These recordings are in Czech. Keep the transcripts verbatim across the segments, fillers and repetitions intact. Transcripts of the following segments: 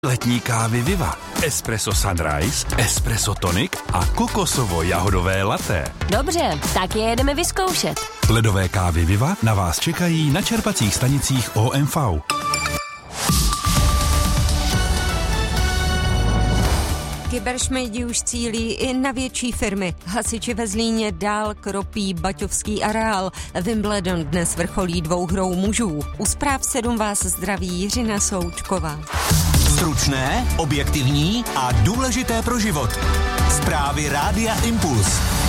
Letní kávy Viva, Espresso Sunrise, Espresso Tonic a kokosovo-jahodové latte. Dobře, tak je jedeme vyzkoušet. Ledové kávy Viva na vás čekají na čerpacích stanicích O M V. Kyberšmejdi už cílí i na větší firmy. Hasiči ve Zlíně dál kropí baťovský areál. Wimbledon dnes vrcholí dvouhrou mužů. U zpráv sedm vás zdraví Jiřina Součková. Stručné, objektivní a důležité pro život. Zprávy Rádia Impuls.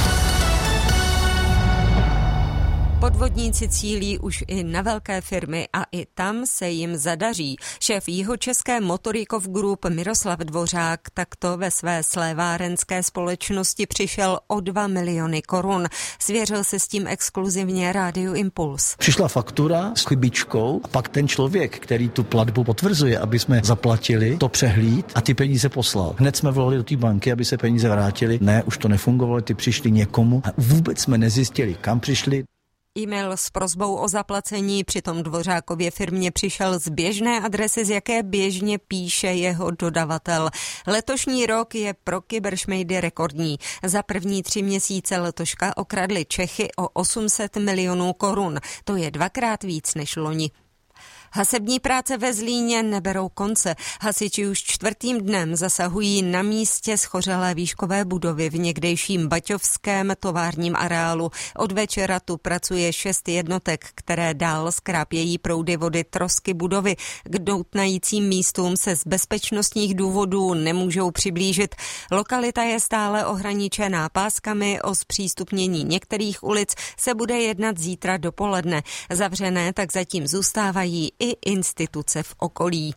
Podvodníci cílí už i na velké firmy a i tam se jim zadaří. Šéf jihočeské Motorikov Group Miroslav Dvořák takto ve své slévárenské společnosti přišel o dva miliony korun. Svěřil se s tím exkluzivně Rádiu Impuls. Přišla faktura s chybičkou a pak ten člověk, který tu platbu potvrzuje, aby jsme zaplatili, to přehlíd a ty peníze poslal. Hned jsme volali do té banky, aby se peníze vrátily. Ne, už to nefungovalo, ty přišly někomu a vůbec jsme nezjistili, kam přišli. E-mail s prosbou o zaplacení přitom Dvořákově firmě přišel z běžné adresy, z jaké běžně píše jeho dodavatel. Letošní rok je pro kyberšmejdy rekordní. Za první tři měsíce letoška okradli Čechy o osm set milionů korun. To je dvakrát víc než loni. Hasební práce ve Zlíně neberou konce. Hasiči už čtvrtým dnem zasahují na místě schořelé výškové budovy v někdejším baťovském továrním areálu. Od večera tu pracuje šest jednotek, které dál skrápějí proudy vody trosky budovy. K doutnajícím místům se z bezpečnostních důvodů nemůžou přiblížit. Lokalita je stále ohraničená páskami, o zpřístupnění některých ulic se bude jednat zítra dopoledne. Zavřené tak zatím zůstávají i instituce v okolí.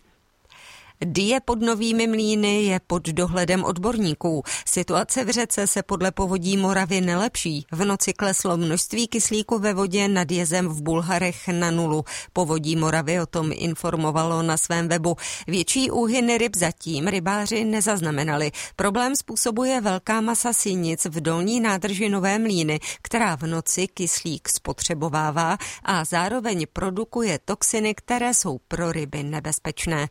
Dyje pod Novými Mlýny je pod dohledem odborníků. Situace v řece se podle Povodí Moravy nelepší. V noci kleslo množství kyslíku ve vodě nad jezem v Bulharech na nulu. Povodí Moravy o tom informovalo na svém webu. Větší úhyny ryb zatím rybáři nezaznamenali. Problém způsobuje velká masa sinic v dolní nádrži Nové Mlýny, která v noci kyslík spotřebovává a zároveň produkuje toxiny, které jsou pro ryby nebezpečné.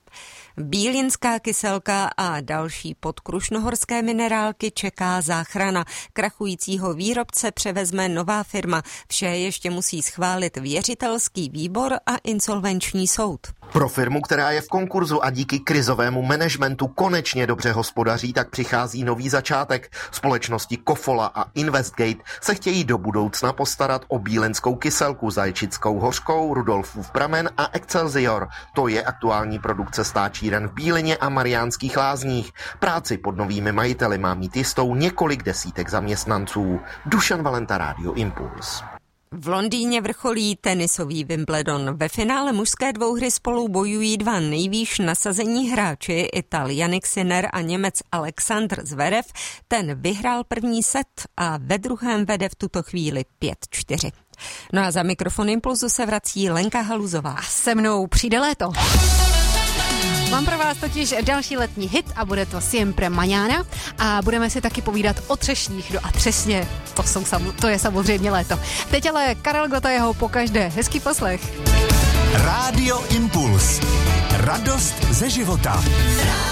Bílinská kyselka a další podkrušnohorské minerálky čeká záchrana. Krachujícího výrobce převezme nová firma. Vše ještě musí schválit věřitelský výbor a insolvenční soud. Pro firmu, která je v konkurzu a díky krizovému managementu konečně dobře hospodaří, tak přichází nový začátek. Společnosti Kofola a Investgate se chtějí do budoucna postarat o bílinskou kyselku, zajčickou hořkou, Rudolfův pramen a Excelsior. To je aktuální produkce stáčíren v Bílině a Mariánských Lázních. Práci pod novými majiteli má mít jistou několik desítek zaměstnanců. Dušan Valenta, Rádio Impuls. V Londýně vrcholí tenisový Wimbledon. Ve finále mužské dvouhry spolu bojují dva nejvýš nasazení hráči, Ital Jannik Sinner a Němec Alexander Zverev. Ten vyhrál první set a ve druhém vede v tuto chvíli pět čtyři. No a za mikrofon Impulzu se vrací Lenka Haluzová. A se mnou přijde léto. Mám pro vás totiž další letní hit a bude to Siempre Mañana a budeme si taky povídat o třešních. No a třešně, to, jsou, to je samozřejmě léto. Teď ale Karel Gota, jeho pokaždé. Hezký poslech. Rádio Impuls. Radost ze života.